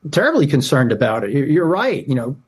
terribly concerned about it. You're right.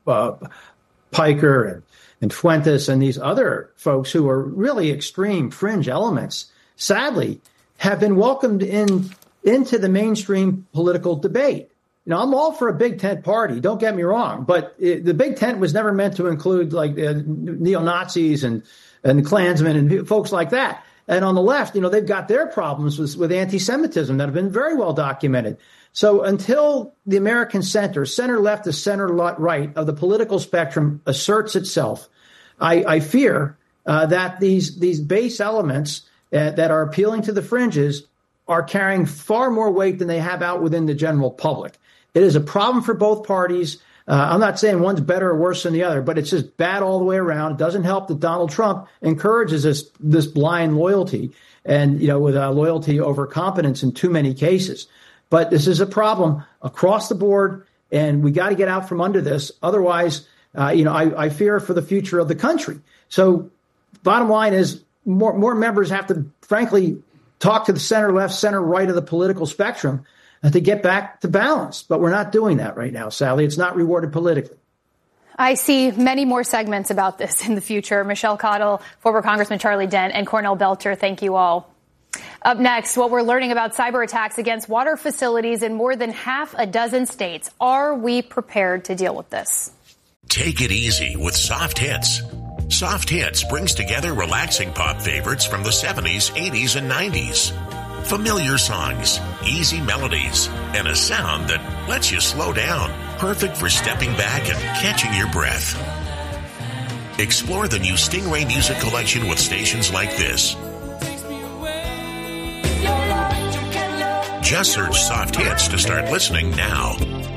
Piker and Fuentes and these other folks who are really extreme fringe elements, sadly, have been welcomed into the mainstream political debate. I'm all for a big tent party. Don't get me wrong, but the big tent was never meant to include like neo-Nazis and Klansmen and folks like that. And on the left, they've got their problems with anti-Semitism that have been very well documented. So until the American center left to center right of the political spectrum asserts itself, I fear that these base elements that are appealing to the fringes are carrying far more weight than they have out within the general public. It is a problem for both parties. I'm not saying one's better or worse than the other, but it's just bad all the way around. It doesn't help that Donald Trump encourages this blind loyalty and, with loyalty over competence in too many cases. But this is a problem across the board, and we got to get out from under this. Otherwise, I fear for the future of the country. So bottom line is more members have to, frankly, talk to the center left, center right of the political spectrum to get back to balance. But we're not doing that right now, Sally. It's not rewarded politically. I see many more segments about this in the future. Michelle Cottle, former Congressman Charlie Dent, and Cornell Belcher, thank you all. Up next, what we're learning about cyber attacks against water facilities in more than half a dozen states. Are we prepared to deal with this? Take it easy with Soft Hits. Soft Hits brings together relaxing pop favorites from the 70s, 80s, and 90s. Familiar songs, easy melodies, and a sound that lets you slow down. Perfect for stepping back and catching your breath. Explore the new Stingray Music Collection with stations like this. Just search Soft Hits to start listening now.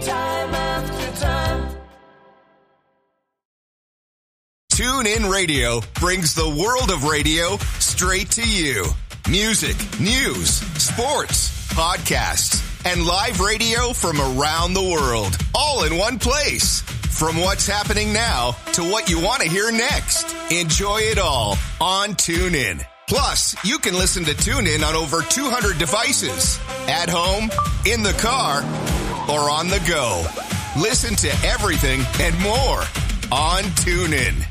TuneIn Radio brings the world of radio straight to you. Music, news, sports, podcasts, and live radio from around the world, all in one place. From what's happening now to what you want to hear next. Enjoy it all on TuneIn. Plus, you can listen to TuneIn on over 200 devices. At home, in the car, or on the go. Listen to everything and more on TuneIn.